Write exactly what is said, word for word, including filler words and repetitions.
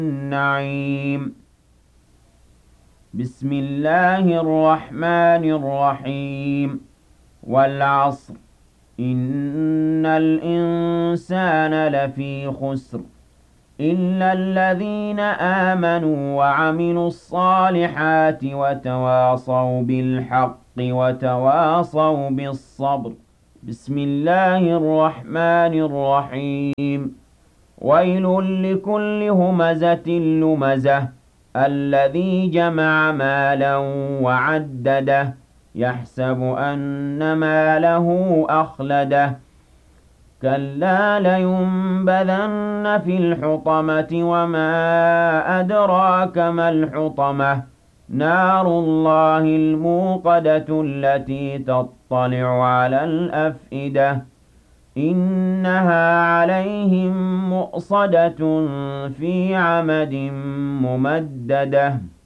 النعيم بسم الله الرحمن الرحيم والعصر إن الإنسان لفي خسر إلا الذين آمنوا وعملوا الصالحات وتواصوا بالحق وتواصوا بالصبر بسم الله الرحمن الرحيم ويل لكل همزة لمزة الذي جمع مالا وعدده يحسب أن ماله أخلده كلا لينبذن في الحطمة وما أدراك ما الحطمة نار الله الموقدة التي تطلع على الأفئدة إنها عليهم مؤصدة في عمد ممددة